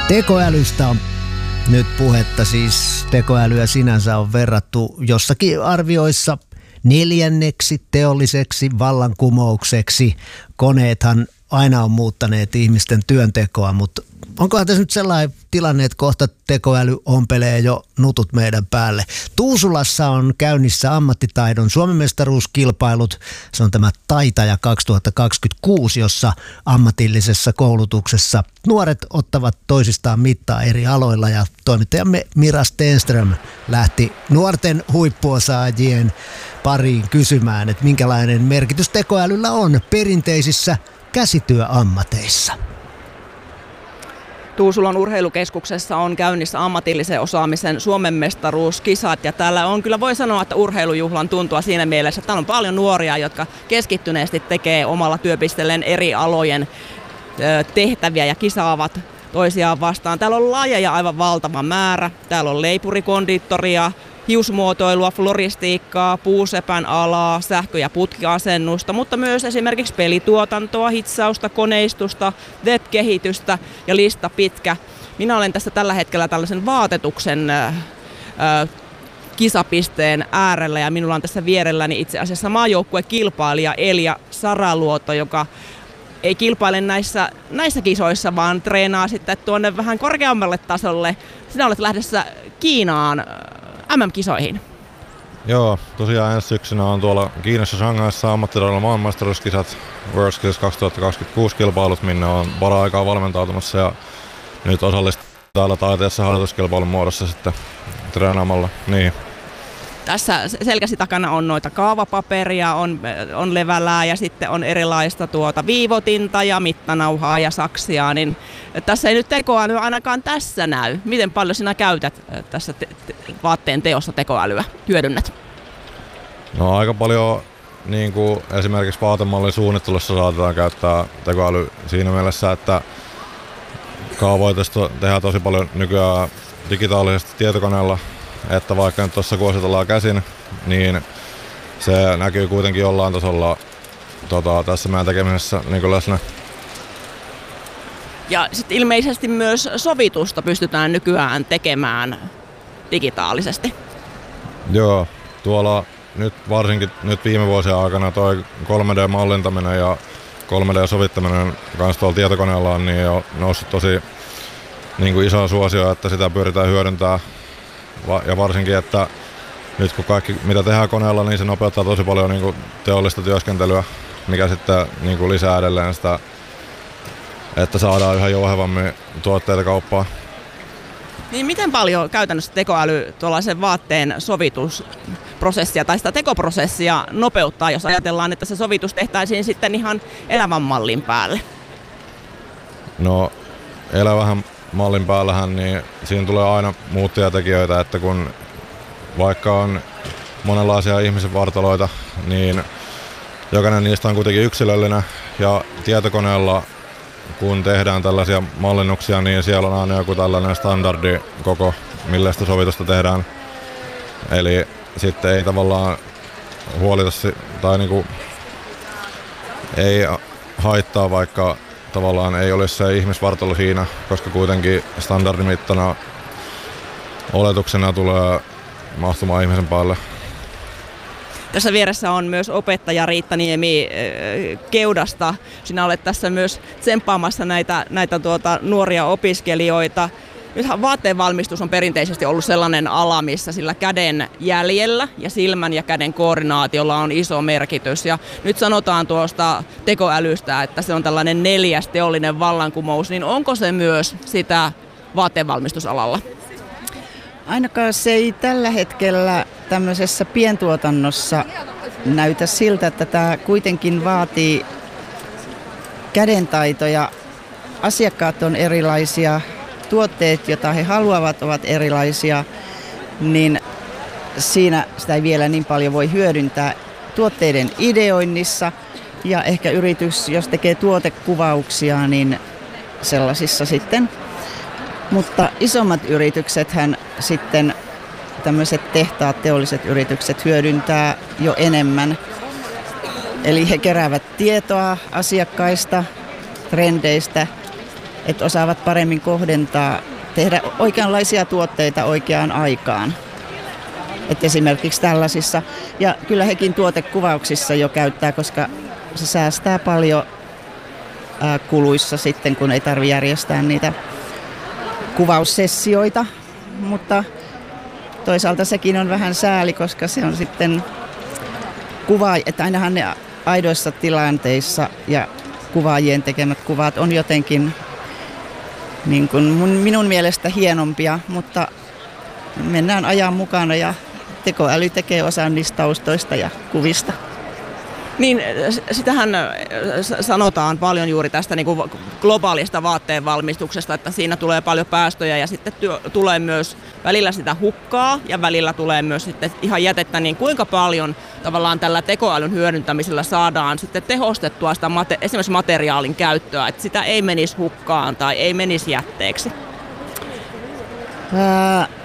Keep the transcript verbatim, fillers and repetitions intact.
Tekoälystä on nyt puhetta, siis tekoälyä sinänsä on verrattu jossakin arvioissa neljänneksi teolliseksi vallankumoukseksi. Koneethan aina on muuttaneet ihmisten työntekoa, mutta onkohan tässä nyt sellainen tilanne, että kohta tekoäly ompelee jo nutut meidän päälle? Tuusulassa on käynnissä ammattitaidon Suomenmestaruuskilpailut. Se on tämä Taitaja kaksituhattakaksikymmentäkuusi, jossa ammatillisessa koulutuksessa nuoret ottavat toisistaan mittaa eri aloilla. Ja toimittajamme Mira Stenström lähti nuorten huippuosaajien pariin kysymään, että minkälainen merkitys tekoälyllä on perinteisissä käsityöammateissa. Tuusulan urheilukeskuksessa on käynnissä ammatillisen osaamisen Suomen mestaruuskisat ja täällä on kyllä voi sanoa, että urheilujuhlan tuntua siinä mielessä, että täällä on paljon nuoria, jotka keskittyneesti tekee omalla työpisteelleen eri alojen tehtäviä ja kisaavat toisiaan vastaan. Täällä on lajeja aivan valtava määrä. Täällä on leipurikondittoria, hiusmuotoilua, floristiikkaa, puusepän alaa, sähkö- ja putkiasennusta, mutta myös esimerkiksi pelituotantoa, hitsausta, koneistusta, web-kehitystä ja lista pitkä. Minä olen tässä tällä hetkellä tällaisen vaatetuksen äh, kisapisteen äärellä ja minulla on tässä vierelläni itse asiassa maajoukkuekilpailija Elja Saraluoto, joka ei kilpaile näissä, näissä kisoissa, vaan treenaa sitten tuonne vähän korkeammalle tasolle. Sinä olet lähdössä Kiinaan M M-kisoihin. Joo, tosiaan ensi syksynä on tuolla Kiinassa Shanghaissa ammattitaidon maailmanmestaruuskisat WorldSkills kaksituhattakaksikymmentäkuusi kilpailut, minne on para-aikaa valmentautumassa ja nyt osallistuu täällä taiteessa harjoituskilpailun muodossa sitten treenaamalla. Niin. Tässä selkäsi takana on noita kaavapaperia, on, on levälää ja sitten on erilaista tuota viivotinta ja mittanauhaa ja saksia, niin tässä ei nyt tekoäly ainakaan tässä näy. Miten paljon sinä käytät tässä te- te- vaatteen teossa tekoälyä, hyödynnät? No aika paljon niin kuin esimerkiksi vaatemallin suunnittelussa saatetaan käyttää tekoäly siinä mielessä, että kaavoitusta tehdään tosi paljon nykyään digitaalisesti tietokoneella. Että vaikka nyt tuossa kuositellaan käsin, niin se näkyy kuitenkin jollain tasolla tota, tässä meidän tekemisessä niin läsnä. Ja sitten ilmeisesti myös sovitusta pystytään nykyään tekemään digitaalisesti. Joo, tuolla nyt varsinkin nyt viime vuosien aikana toi kolme D-mallintaminen ja kolme D-sovittaminen kanssa tuolla tietokoneella on niin on noussut tosi niin kuin iso suosio, että sitä pyritään hyödyntämään. Ja varsinkin, että nyt kun kaikki mitä tehdään koneella, niin se nopeuttaa tosi paljon niin kuin teollista työskentelyä, mikä sitten niin kuin lisää edelleen sitä, että saadaan yhä jouhevammin tuotteita kauppaan. Niin miten paljon käytännössä tekoäly tuollaisen vaatteen sovitusprosessia tai sitä tekoprosessia nopeuttaa, jos ajatellaan, että se sovitus tehtäisiin sitten ihan elävän mallin päälle? No elävähän mallin päällähän, niin siinä tulee aina muuttujatekijöitä, että kun vaikka on monenlaisia ihmisen vartaloita, niin jokainen niistä on kuitenkin yksilöllinen ja tietokoneella kun tehdään tällaisia mallinnuksia, niin siellä on aina joku tällainen standardi koko, millä sitä sovitusta tehdään. Eli sitten ei tavallaan huolita tai niinku ei haittaa, vaikka tavallaan ei olisi se ihmisvartalo siinä, koska kuitenkin standardimittana oletuksena tulee mahtumaan ihmisen päälle. Tässä vieressä on myös opettaja Riitta Niemi Keudasta. Sinä olet tässä myös tsemppaamassa näitä, näitä tuota, nuoria opiskelijoita. Nythän vaatteen valmistus on perinteisesti ollut sellainen ala, missä sillä käden jäljellä ja silmän ja käden koordinaatiolla on iso merkitys. Ja nyt sanotaan tuosta tekoälystä, että se on tällainen neljäs teollinen vallankumous, niin onko se myös sitä vaateenvalmistusalalla? Ainakaan se ei tällä hetkellä tämmöisessä pientuotannossa näytä siltä, että tämä kuitenkin vaatii kädentaitoja. Asiakkaat on erilaisia, tuotteet, joita he haluavat, ovat erilaisia, niin siinä sitä ei vielä niin paljon voi hyödyntää tuotteiden ideoinnissa. Ja ehkä yritys, jos tekee tuotekuvauksia, niin sellaisissa sitten. Mutta isommat yrityksethän sitten, tämmöiset tehtaat, teolliset yritykset hyödyntää jo enemmän. Eli he keräävät tietoa asiakkaista, trendeistä että osaavat paremmin kohdentaa, tehdä oikeanlaisia tuotteita oikeaan aikaan. Et esimerkiksi tällaisissa, ja kyllä hekin tuotekuvauksissa jo käyttää, koska se säästää paljon ää, kuluissa sitten, kun ei tarvitse järjestää niitä kuvaussessioita, mutta toisaalta sekin on vähän sääli, koska se on sitten kuva, että ainahan ne aidoissa tilanteissa ja kuvaajien tekemät kuvat on jotenkin niin kuin mun, minun mielestä hienompia, mutta mennään ajan mukana ja tekoäly tekee osan niistä taustoista ja kuvista. Niin, sitähän sanotaan paljon juuri tästä niin kuin globaalista vaatteen valmistuksesta, että siinä tulee paljon päästöjä ja sitten työ, tulee myös välillä sitä hukkaa ja välillä tulee myös sitten ihan jätettä, niin kuinka paljon tavallaan tällä tekoälyn hyödyntämisellä saadaan sitten tehostettua sitä mate, esimerkiksi materiaalin käyttöä, että sitä ei menisi hukkaan tai ei menisi jätteeksi? Ää,